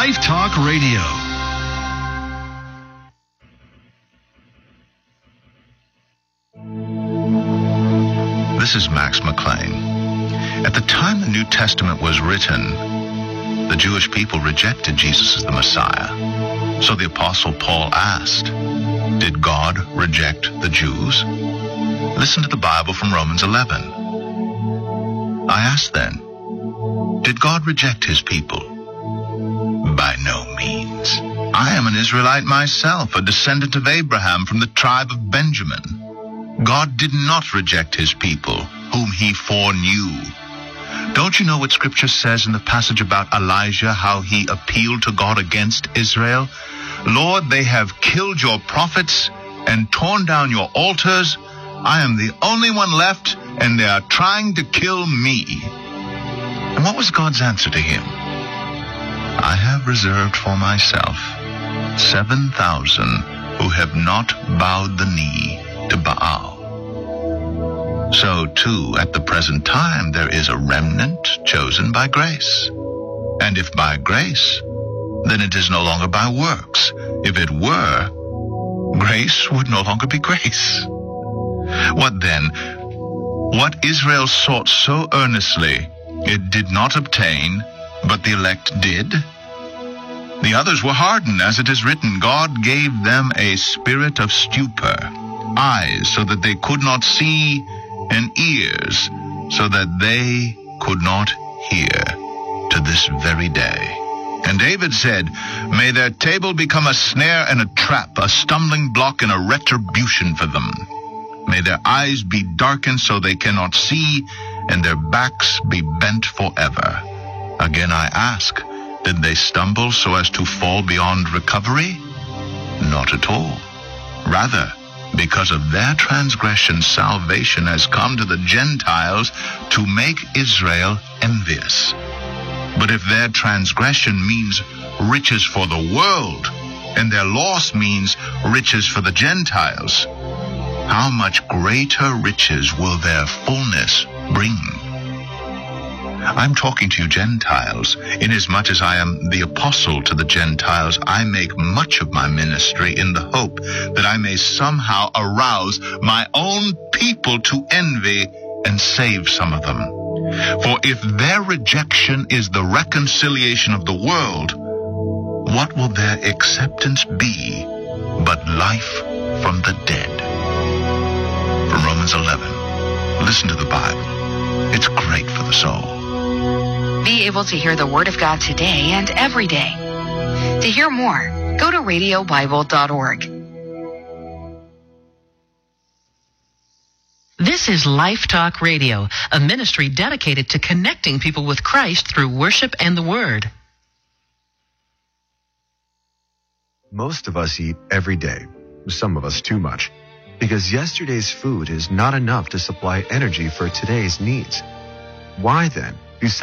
Life Talk Radio. This is Max McLean. At the time the New Testament was written, the Jewish people rejected Jesus as the Messiah. So the Apostle Paul asked, did God reject the Jews? Listen to the Bible from Romans 11. I asked then, did God reject his people? By no means. I am an Israelite myself, a descendant of Abraham from the tribe of Benjamin. God did not reject his people, whom he foreknew. Don't you know what Scripture says in the passage about Elijah, how he appealed to God against Israel? Lord, they have killed your prophets and torn down your altars. I am the only one left, and they are trying to kill me. And what was God's answer to him? I have reserved for myself 7,000 who have not bowed the knee to Baal. So, too, at the present time, there is a remnant chosen by grace. And if by grace, then it is no longer by works. If it were, grace would no longer be grace. What then? What Israel sought so earnestly, it did not obtain, but the elect did. The others were hardened, as it is written, God gave them a spirit of stupor, eyes so that they could not see, and ears so that they could not hear, to this very day. And David said, may their table become a snare and a trap, a stumbling block and a retribution for them. May their eyes be darkened so they cannot see, and their backs be bent forever. Again I ask, did they stumble so as to fall beyond recovery? Not at all. Rather, because of their transgression, salvation has come to the Gentiles to make Israel envious. But if their transgression means riches for the world, and their loss means riches for the Gentiles, how much greater riches will their fullness bring? I'm talking to you Gentiles. Inasmuch as I am the apostle to the Gentiles, I make much of my ministry in the hope that I may somehow arouse my own people to envy and save some of them. For if their rejection is the reconciliation of the world, what will their acceptance be but life from the dead? From Romans 11. Listen to the Bible. It's great for the soul. Be able to hear the Word of God today and every day. To hear more, go to radiobible.org. This is Life Talk Radio, a ministry dedicated to connecting people with Christ through worship and the Word. Most of us eat every day, some of us too much, because yesterday's food is not enough to supply energy for today's needs. Why then